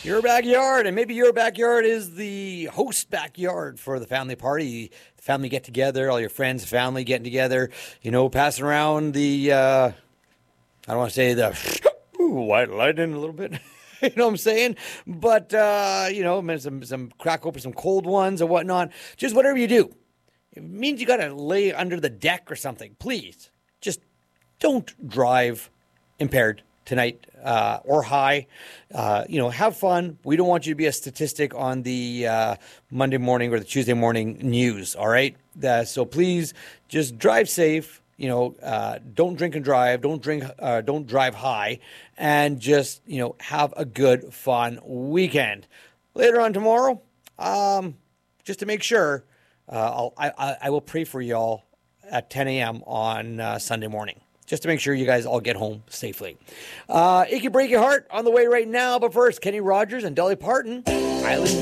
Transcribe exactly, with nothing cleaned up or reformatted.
Your backyard, and maybe your backyard is the host backyard for the family party, the family get together, all your friends, family getting together, you know, passing around the, uh, I don't want to say the ooh, white lightning a little bit. You know what I'm saying? But, uh, you know, some, some crack open some cold ones or whatnot. Just whatever you do. It means you got to lay under the deck or something. Please, just don't drive impaired tonight uh, or high. Uh, you know, have fun. We don't want you to be a statistic on the uh, Monday morning or the Tuesday morning news, all right? Uh, so please just drive safe. You know, uh, don't drink and drive. Don't drink. Uh, don't drive high, and just you know have a good, fun weekend. Later on tomorrow, um, just to make sure, uh, I'll, I, I will pray for y'all at ten a.m. on uh, Sunday morning, just to make sure you guys all get home safely. Uh, Achy Breaky Heart on the way right now, but first, Kenny Rogers and Dolly Parton, Island.